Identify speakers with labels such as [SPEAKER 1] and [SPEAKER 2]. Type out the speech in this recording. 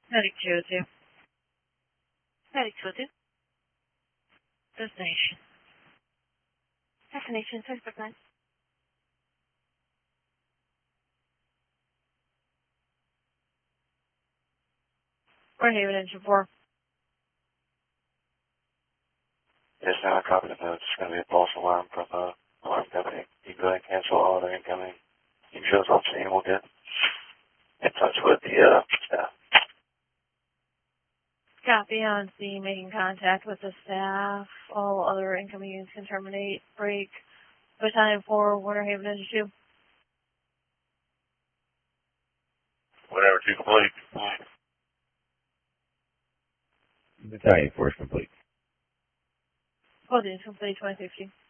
[SPEAKER 1] Medic 202. Medic 202. Destination. Destination 659. Warhaven Engine 4.
[SPEAKER 2] Yes, now I copy the notes. It's going to be a false alarm from the alarm company. You can go ahead and cancel all other incoming. You can show us up and we'll get in touch with the staff.
[SPEAKER 1] Copy on C, making contact with the staff. All other incoming units can terminate. Break. Battalion 4, Warhaven Engine 2.
[SPEAKER 2] Whatever, 2 complete.
[SPEAKER 3] Battalion 4 is complete.
[SPEAKER 1] Closing is complete 2015.